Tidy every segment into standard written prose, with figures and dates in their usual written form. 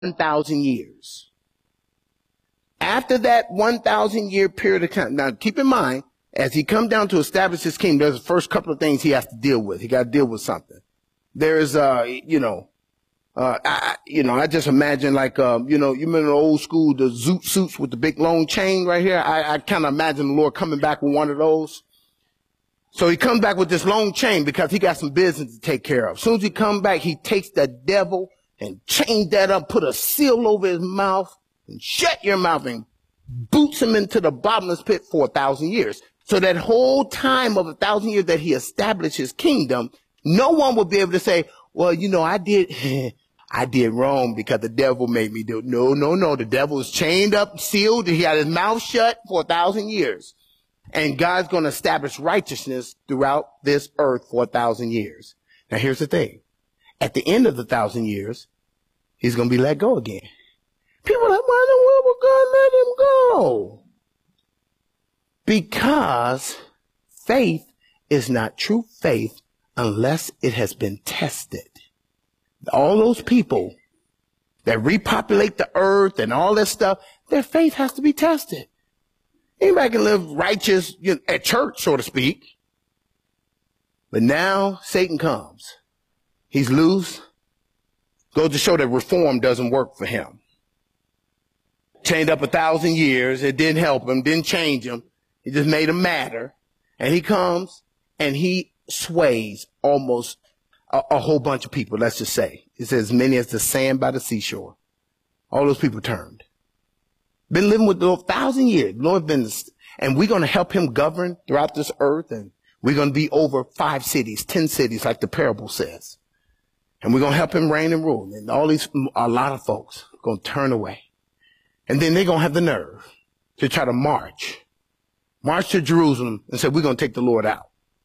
1,000 years. After that 1,000 year period of time, now keep in mind, as he comes down to establish his kingdom, there's the first couple of things he has to deal with. He got to deal with something. There's, I just imagine like, you remember the old school, the zoot suits with the big long chain right here? I kind of imagine the Lord coming back with one of those. So he comes back with this long chain because he got some business to take care of. As soon as he comes back, he takes the devil and chains that up, put a seal over his mouth, and shut your mouth and boots him into the bottomless pit for 1,000 years. So that whole time of 1,000 years that he established his kingdom, no one would be able to say, well, I did wrong because the devil made me do it. No. The devil is chained up, sealed. He had his mouth shut for 1,000 years. And God's going to establish righteousness throughout this earth for 1,000 years. Now, here's the thing. At the end of the 1,000 years, he's going to be let go again. People are like, why in the world would God let him go? Because faith is not true faith unless it has been tested. All those people that repopulate the earth and all that stuff, their faith has to be tested. Anybody can live righteous at church, so to speak. But now Satan comes. He's loose. Goes to show that reform doesn't work for him. Chained up 1,000 years. It didn't help him, didn't change him. It just made him madder. And he comes and he sways almost a whole bunch of people, let's just say. It says, as many as the sand by the seashore. All those people turned. Been living with the Lord 1,000 years. Lord been, and we're going to help him govern throughout this earth. And we're going to be over 5 cities, 10 cities, like the parable says. And we're going to help him reign and rule. And a lot of folks are going to turn away. And then they're going to have the nerve to try to march to Jerusalem and say, we're going to take the Lord out.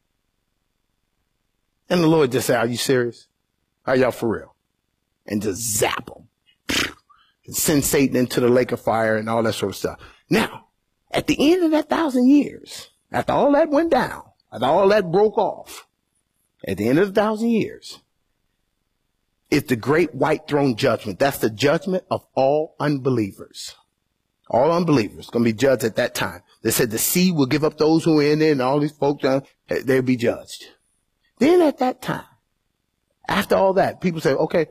And the Lord just said, are you serious? Are y'all for real? And just zap them. And send Satan into the lake of fire and all that sort of stuff. Now, at the end of that 1,000 years, after all that went down, after all that broke off, at the end of the 1,000 years, it's the great white throne judgment. That's the judgment of all unbelievers. All unbelievers going to be judged at that time. They said the sea will give up those who are in it, and all these folks, they'll be judged. Then at that time, after all that, people say, okay,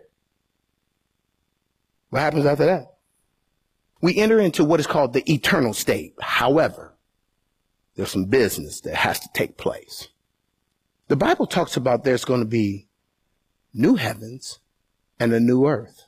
what happens after that? We enter into what is called the eternal state. However, there's some business that has to take place. The Bible talks about there's going to be new heavens and a new earth.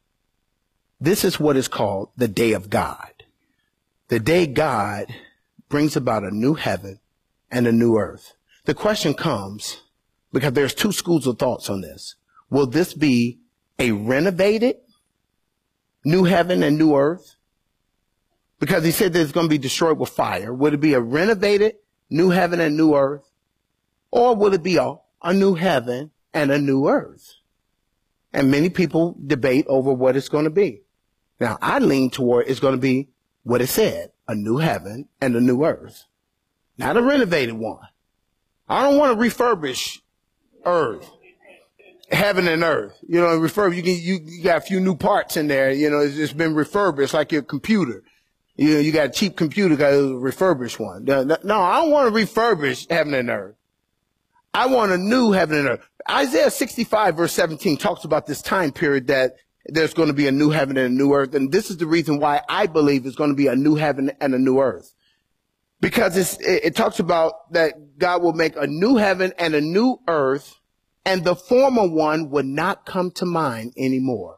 This is what is called the day of God. The day God brings about a new heaven and a new earth. The question comes, because there's 2 schools of thoughts on this. Will this be a renovated new heaven and new earth? Because he said that it's going to be destroyed with fire. Would it be a renovated new heaven and new earth? Or will it be a new heaven and a new earth? And many people debate over what it's going to be. Now, I lean toward it's going to be what it said, a new heaven and a new earth. Not a renovated one. I don't want to refurbish earth, heaven and earth. You got a few new parts in there. It's just been refurbished like your computer. You got a cheap computer, got a refurbished one. No, I don't want to refurbish heaven and earth. I want a new heaven and earth. Isaiah 65 verse 17 talks about this time period that there's going to be a new heaven and a new earth. And this is the reason why I believe it's going to be a new heaven and a new earth. Because it talks about that God will make a new heaven and a new earth, and the former one would not come to mind anymore.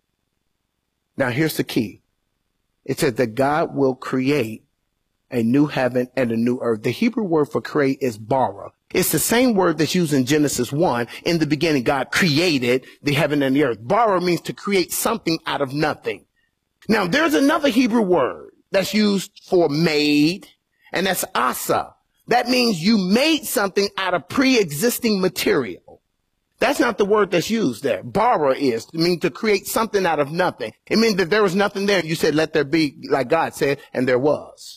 Now, here's the key. It says that God will create a new heaven and a new earth. The Hebrew word for create is bara. It's the same word that's used in Genesis 1. In the beginning, God created the heaven and the earth. Bara means to create something out of nothing. Now, there's another Hebrew word that's used for made, and that's asa. That means you made something out of pre-existing material. That's not the word that's used there. Bara is, it means to create something out of nothing. It means that there was nothing there. You said, let there be, like God said, and there was.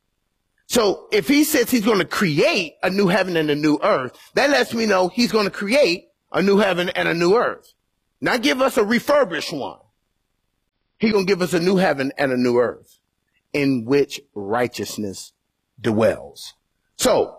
So if he says he's going to create a new heaven and a new earth, that lets me know he's going to create a new heaven and a new earth. Not give us a refurbished one. He's going to give us a new heaven and a new earth in which righteousness dwells. So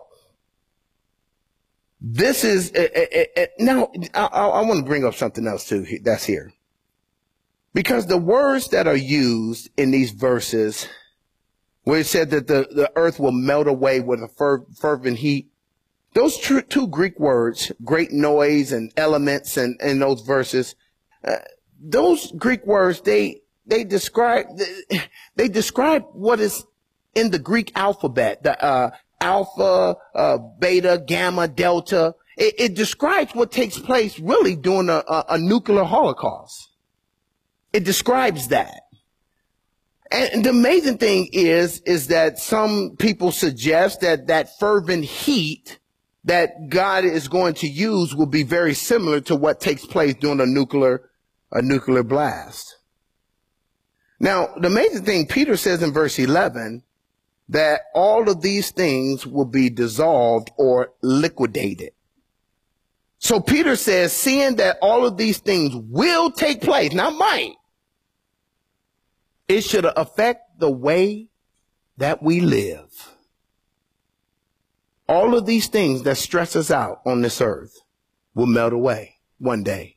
this is now I want to bring up something else too that's here, because the words that are used in these verses where it said that the earth will melt away with a fervent heat, those two Greek words, great noise and elements, and in those verses, those Greek words, they describe what is in the Greek alphabet, the alpha, beta, gamma, delta. It describes what takes place really during a nuclear holocaust. It describes that. And the amazing thing is that some people suggest that fervent heat that God is going to use will be very similar to what takes place during a nuclear blast. Now, the amazing thing, Peter says in verse 11, that all of these things will be dissolved or liquidated. So Peter says, seeing that all of these things will take place, not might, it should affect the way that we live. All of these things that stress us out on this earth will melt away one day.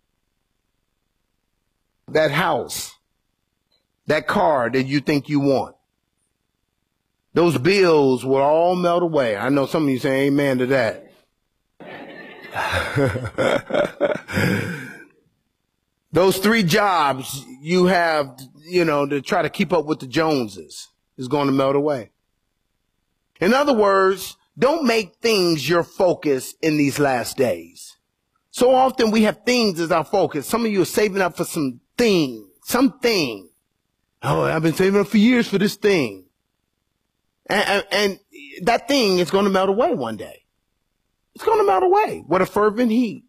That house, that car that you think you want, those bills will all melt away. I know some of you say amen to that. Those 3 jobs you have, to try to keep up with the Joneses is going to melt away. In other words, don't make things your focus in these last days. So often we have things as our focus. Some of you are saving up for something. Oh, I've been saving up for years for this thing. And that thing is going to melt away one day. It's going to melt away with a fervent heat.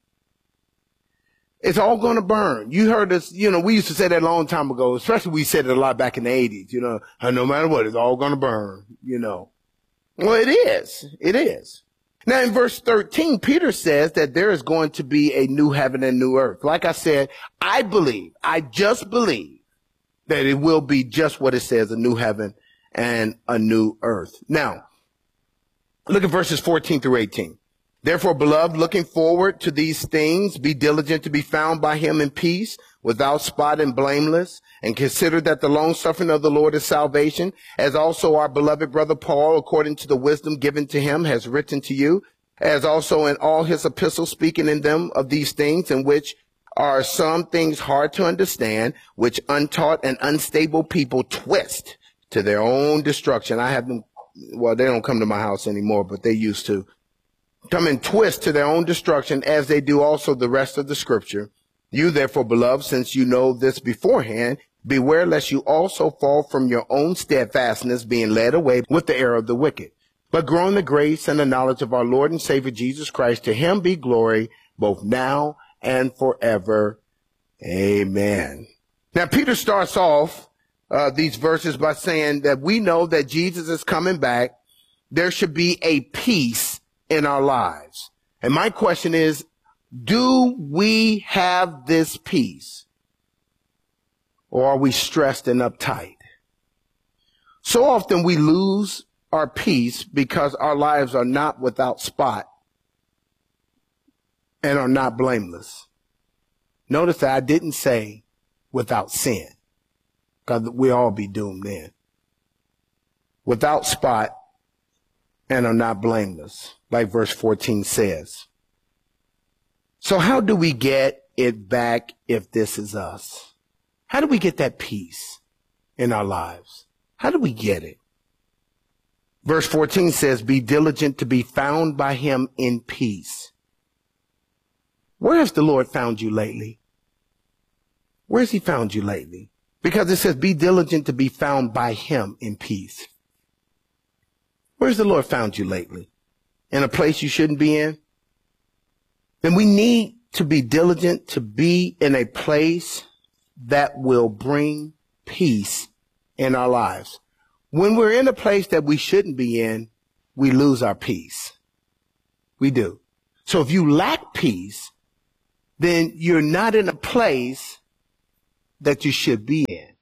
It's all going to burn. You heard us, we used to say that a long time ago, especially we said it a lot back in the 80s, no matter what, it's all going to burn, Well, it is. It is. Now, in verse 13, Peter says that there is going to be a new heaven and new earth. Like I said, I just believe that it will be just what it says, a new heaven and a new earth. Now, look at verses 14 through 18. Therefore, beloved, looking forward to these things, be diligent to be found by him in peace, without spot and blameless, and consider that the long suffering of the Lord is salvation, as also our beloved brother Paul, according to the wisdom given to him, has written to you, as also in all his epistles, speaking in them of these things, in which are some things hard to understand, which untaught and unstable people twist to their own destruction. I have them, well, they don't come to my house anymore, but they used to. Come and twist to their own destruction, as they do also the rest of the scripture. You therefore, beloved, since you know this beforehand, beware lest you also fall from your own steadfastness, being led away with the error of the wicked. But grow in the grace and the knowledge of our Lord and Savior Jesus Christ. To him be glory both now and forever. Amen. Now, Peter starts off these verses by saying that we know that Jesus is coming back. There should be a peace in our lives. And my question is, do we have this peace? Or are we stressed and uptight? So often we lose our peace because our lives are not without spot and are not blameless. Notice that I didn't say without sin, because we all be doomed then. Without spot and are not blameless, like verse 14 says. So how do we get it back if this is us? How do we get that peace in our lives? How do we get it? Verse 14 says, be diligent to be found by him in peace. Where has the Lord found you lately? Where has he found you lately? Because it says, be diligent to be found by him in peace. Where's the Lord found you lately? In a place you shouldn't be in? Then we need to be diligent to be in a place that will bring peace in our lives. When we're in a place that we shouldn't be in, we lose our peace. We do. So if you lack peace, then you're not in a place that you should be in.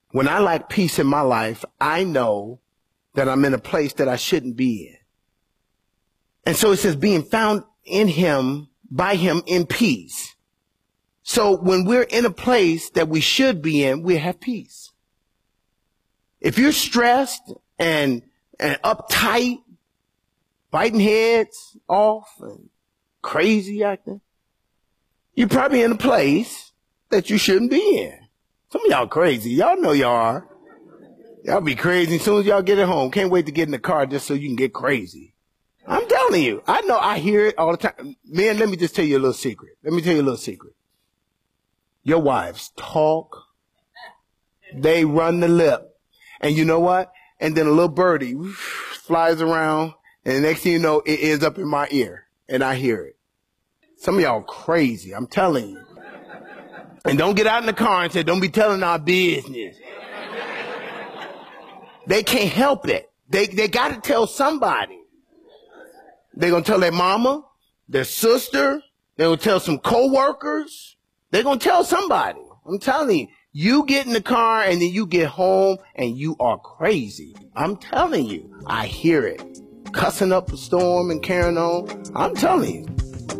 When I lack peace in my life, I know that I'm in a place that I shouldn't be in. And so it says being found in him, by him in peace. So when we're in a place that we should be in, we have peace. If you're stressed and uptight, biting heads off and crazy acting, you're probably in a place that you shouldn't be in. Some of y'all crazy. Y'all know y'all are. Y'all be crazy as soon as y'all get at home. Can't wait to get in the car just so you can get crazy. I'm telling you. I know. I hear it all the time. Man, let me just tell you a little secret. Your wives talk. They run the lip. And you know what? And then a little birdie flies around. And the next thing you know, it ends up in my ear. And I hear it. Some of y'all crazy. I'm telling you. And don't get out in the car and say, don't be telling our business. They can't help it. They got to tell somebody. They're going to tell their mama, their sister. They're going to tell some coworkers. They're going to tell somebody. I'm telling you, you get in the car and then you get home and you are crazy. I'm telling you, I hear it. Cussing up a storm and carrying on. I'm telling you.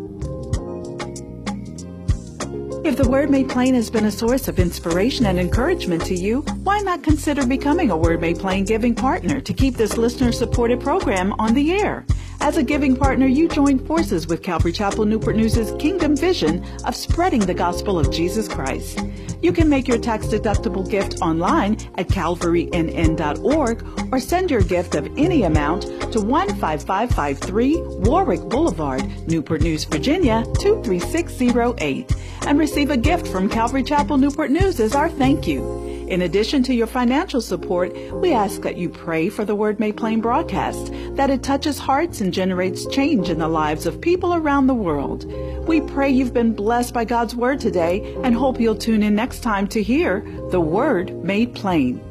If the Word Made Plain has been a source of inspiration and encouragement to you, why not consider becoming a Word Made Plain giving partner to keep this listener-supported program on the air? As a giving partner, you join forces with Calvary Chapel Newport News' Kingdom Vision of spreading the gospel of Jesus Christ. You can make your tax-deductible gift online at calvarynn.org or send your gift of any amount to 15553 Warwick Boulevard, Newport News, Virginia 23608 and receive a gift from Calvary Chapel Newport News as our thank you. In addition to your financial support, we ask that you pray for the Word Made Plain broadcast, that it touches hearts and generates change in the lives of people around the world. We pray you've been blessed by God's Word today and hope you'll tune in next time to hear the Word Made Plain.